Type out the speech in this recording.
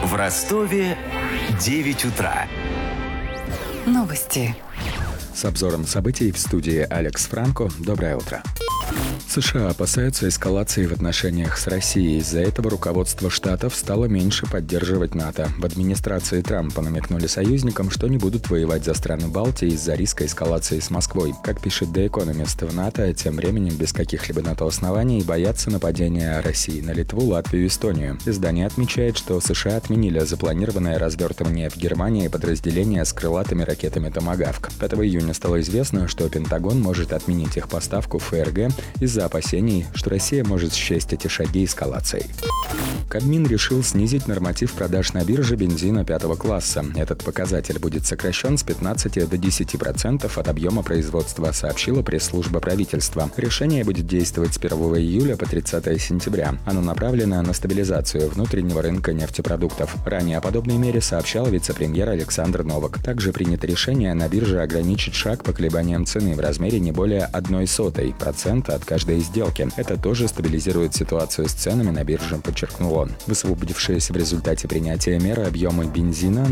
В Ростове 9 утра. Новости. С обзором событий в студии Алекс Франко. Доброе утро. США опасаются эскалации в отношениях с Россией. Из-за этого руководство штатов стало меньше поддерживать НАТО. В администрации Трампа намекнули союзникам, что не будут воевать за страны Балтии из-за риска эскалации с Москвой. Как пишет The Economist, в НАТО тем временем без каких-либо на то оснований боятся нападения России на Литву, Латвию и Эстонию. Издание отмечает, что США отменили запланированное развертывание в Германии подразделения с крылатыми ракетами «Томагавк». 5 июня стало известно, что Пентагон может отменить их поставку в ФРГ из-за опасений, что Россия может счесть эти шаги эскалацией. Кабмин решил снизить норматив продаж на бирже бензина 5 класса. Этот показатель будет сокращен с 15 до 10% от объема производства, сообщила пресс-служба правительства. Решение будет действовать с 1 июля по 30 сентября. Оно направлено на стабилизацию внутреннего рынка нефтепродуктов. Ранее о подобной мере сообщал вице-премьер Александр Новак. Также принято решение на бирже ограничить шаг по колебаниям цены в размере не более 0,01% от каждой сделки. Это тоже стабилизирует ситуацию с ценами на бирже, подчеркнул он. Высвободившиеся в результате принятия меры объемы бензина